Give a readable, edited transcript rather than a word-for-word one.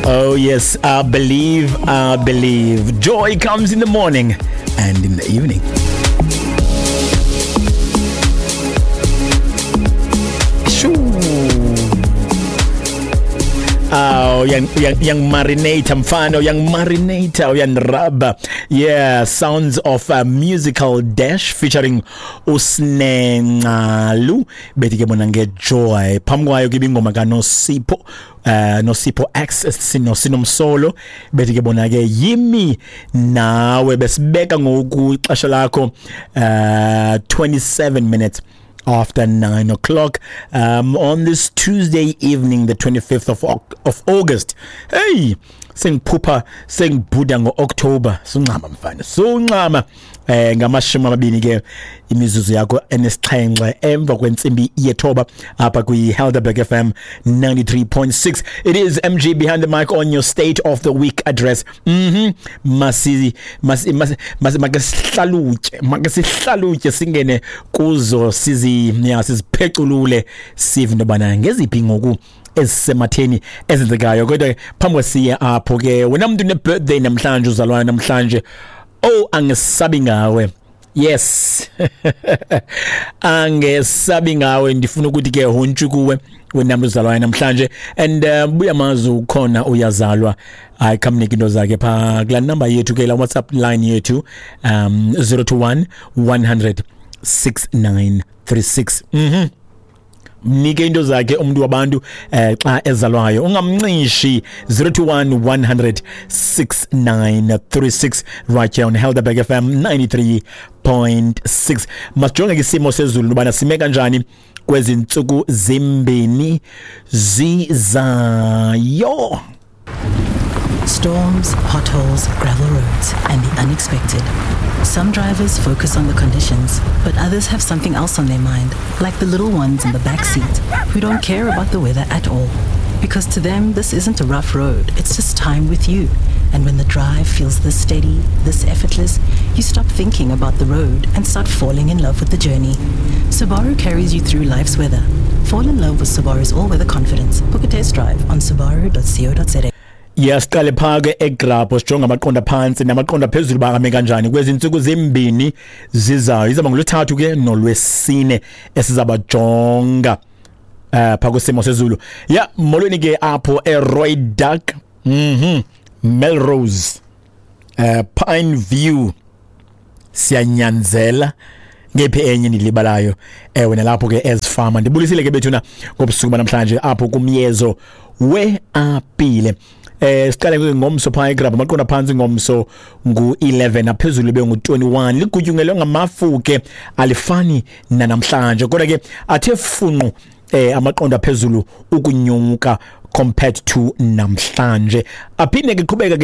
Oh yes, I believe. Joy comes in the morning and in the evening. Oh, yang marinator mfano, yang marinator, yang rubber. Yeah, sounds of a musical dash featuring Usnengalu. Bethi ke bona ngejoy. Phamkwayo ke ingoma ka Nosipho X sinomsolo. Bethi ke bona ke yimi nawe besibeka ngoku ixesha lakho 27 minutes after 9 o'clock on this Tuesday evening, the 25th of August. Hey, sengibhuda ngo-October. Sunqama mfana, sunqama. Ngamashumi amabini ke imizuzu yakho enesixhenxe emva kwensimbi yethoba apha kwi-Helderberg FM 93.6. It is MG behind the mic on your state of the week address. Makasihlalutye singene kuzo sizipheculule sive into bana ngeziphi ngoku ezisematheni ezenzekayo. Kodwa phambi kwesiye apho ke wena muntu ne-birthday namhlanje, uzalwana namhlanje, oh angesabi ngawe. Yes. Angesabi ngawe, ndifuna ukuthi ke hontshi kuwe wena muntu uzalwana namhlanje, and buya mazu ukhona uyazalwa ayikamnika into zakhe pha kula number yethu ke la WhatsApp line yethu 021 100 6936. Mnike into zakhe umuntu wabantu xa ezalwayo, ungamnqishi. 021 100 6936 right here on Helderberg FM 93.6. Masijonge ke isimo sezulu ubana sime kanjani kwezi ntsuku zimbini zizayo. Storms, potholes, gravel roads, and the unexpected. Some drivers focus on the conditions, but others have something else on their mind, like the little ones in the back seat, who don't care about the weather at all. Because to them, this isn't a rough road, it's just time with you. And when the drive feels this steady, this effortless, you stop thinking about the road and start falling in love with the journey. Subaru carries you through life's weather. Fall in love with Subaru's all-weather confidence. Book a test drive on subaru.co.za. Yasiqale phake eGrapho sijonga amaqonda phansi namaqonda phezulu bakame kanjani kwezi ntsuku zimbini zizayo. Izaba ngolwethathu ke nolwesine esizabajonga pha kusimo sezulu. Ya molweni ke apho eRoy Duck, Melrose, Pine View, siyanyanzela ngephi enye nilibalayo wena lapho ke ezifama. Ndibulisile ke bethuna ngobusuku namhlanje apho kumyezo weApile. Siqale ngomso pha eGrapho amaqonda phansi ngomso ngu11 aphezulu bengu21. Ligutyungelwe ngamafu ke alifani namhlanje, kodwa ke athe funqu amaqonda phezulu ukunyuka compared to namhlanje. Aphinde ke qhubeka